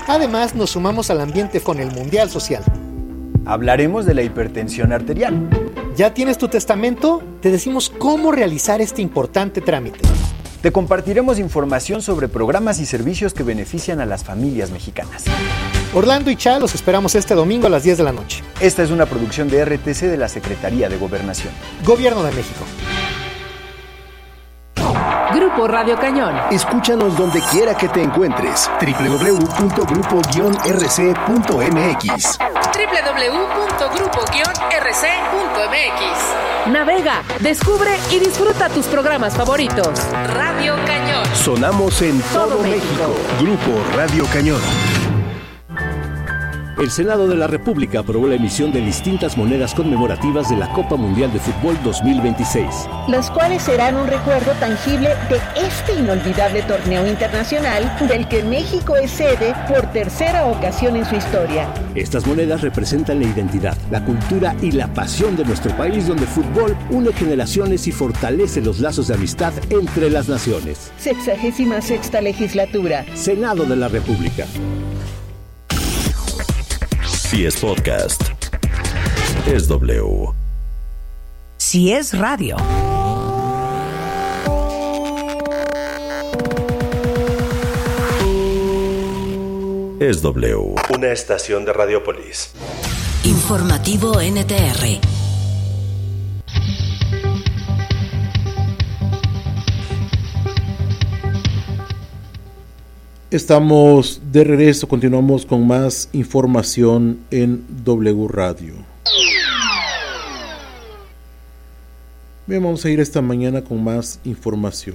Además, nos sumamos al ambiente con el Mundial Social. Hablaremos de la hipertensión arterial. ¿Ya tienes tu testamento? Te decimos cómo realizar este importante trámite. Te compartiremos información sobre programas y servicios que benefician a las familias mexicanas. Orlando y Cha los esperamos este domingo a las 10 de la noche. Esta es una producción de RTC de la Secretaría de Gobernación. Gobierno de México. Grupo Radio Cañón. Escúchanos donde quiera que te encuentres. www.grupo-rc.mx www.grupo-rc.mx. Navega, descubre y disfruta tus programas favoritos. Radio Cañón. Sonamos en todo México. Grupo Radio Cañón. El Senado de la República aprobó la emisión de distintas monedas conmemorativas de la Copa Mundial de Fútbol 2026. Las cuales serán un recuerdo tangible de este inolvidable torneo internacional del que México es sede por tercera ocasión en su historia. Estas monedas representan la identidad, la cultura y la pasión de nuestro país, donde el fútbol une generaciones y fortalece los lazos de amistad entre las naciones. 66ª legislatura. Senado de la República. Si es podcast, es W. Si es radio. Es W. Una estación de Radiopolis. Informativo NTR. Estamos de regreso, continuamos con más información en W Radio. Bien, vamos a ir esta mañana con más información.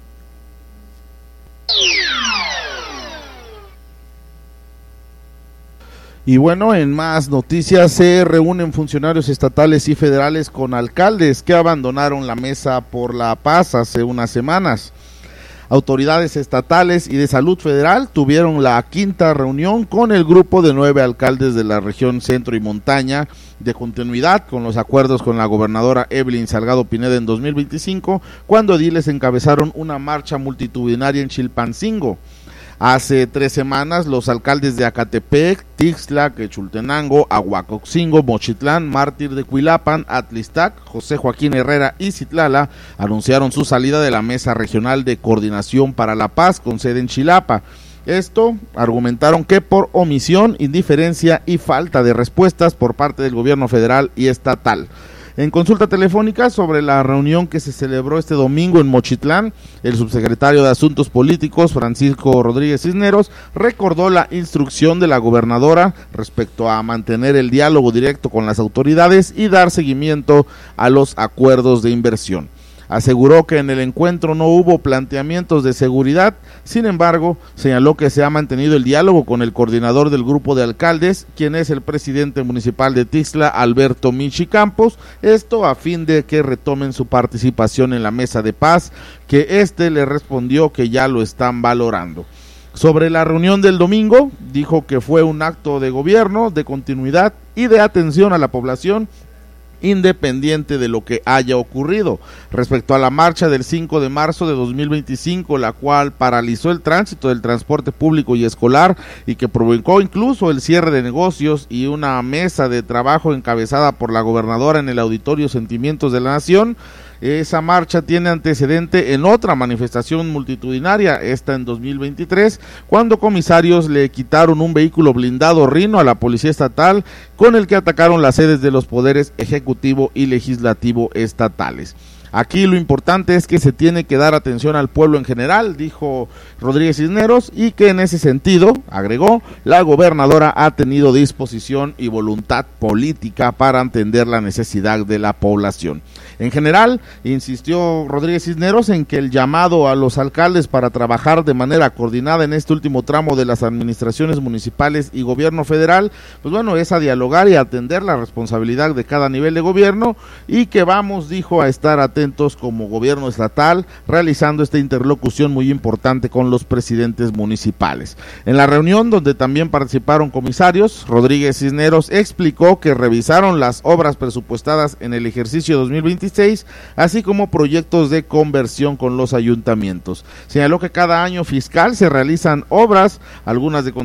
Y bueno, en más noticias, se reúnen funcionarios estatales y federales con alcaldes que abandonaron la Mesa por la Paz hace unas semanas. Autoridades estatales y de salud federal tuvieron la quinta reunión con el grupo de 9 alcaldes de la región centro y montaña, de continuidad con los acuerdos con la gobernadora Evelyn Salgado Pineda en 2025, cuando ediles encabezaron una marcha multitudinaria en Chilpancingo. Hace 3 semanas, los alcaldes de Acatepec, Tixtla, Quechultenango, Aguacoxingo, Mochitlán, Mártir de Cuilapan, Atlistac, José Joaquín Herrera y Citlala anunciaron su salida de la Mesa Regional de Coordinación para la Paz con sede en Chilapa. Esto argumentaron que por omisión, indiferencia y falta de respuestas por parte del gobierno federal y estatal. En consulta telefónica sobre la reunión que se celebró este domingo en Mochitlán, el subsecretario de Asuntos Políticos, Francisco Rodríguez Cisneros, recordó la instrucción de la gobernadora respecto a mantener el diálogo directo con las autoridades y dar seguimiento a los acuerdos de inversión. Aseguró que en el encuentro no hubo planteamientos de seguridad, sin embargo, señaló que se ha mantenido el diálogo con el coordinador del grupo de alcaldes, quien es el presidente municipal de Tixtla, Alberto Michi Campos, esto a fin de que retomen su participación en la mesa de paz, que le respondió que ya lo están valorando. Sobre la reunión del domingo, dijo que fue un acto de gobierno, de continuidad y de atención a la población, independiente de lo que haya ocurrido. Respecto a la marcha del 5 de marzo de 2025, la cual paralizó el tránsito del transporte público y escolar y que provocó incluso el cierre de negocios y una mesa de trabajo encabezada por la gobernadora en el Auditorio Sentimientos de la Nación, esa marcha tiene antecedente en otra manifestación multitudinaria, esta en 2023, cuando comisarios le quitaron un vehículo blindado Rhino a la policía estatal, con el que atacaron las sedes de los poderes ejecutivo y legislativo estatales. Aquí lo importante es que se tiene que dar atención al pueblo en general, dijo Rodríguez Cisneros, y que en ese sentido, agregó, la gobernadora ha tenido disposición y voluntad política para atender la necesidad de la población. En general, insistió Rodríguez Cisneros en que el llamado a los alcaldes para trabajar de manera coordinada en este último tramo de las administraciones municipales y gobierno federal, pues bueno, es a dialogar y a atender la responsabilidad de cada nivel de gobierno, y que vamos, dijo, a estar atentos como gobierno estatal, realizando esta interlocución muy importante con los presidentes municipales. En la reunión, donde también participaron comisarios, Rodríguez Cisneros explicó que revisaron las obras presupuestadas en el ejercicio 2026, así como proyectos de conversión con los ayuntamientos. Señaló que cada año fiscal se realizan obras, algunas de